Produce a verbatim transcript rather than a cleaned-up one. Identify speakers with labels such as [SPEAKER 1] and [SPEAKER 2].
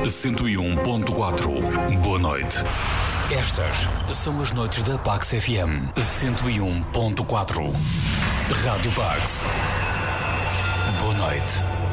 [SPEAKER 1] cento e um ponto quatro. Boa noite. Estas são as noites da Pax F M cento e um ponto quatro. Rádio Pax. Boa noite.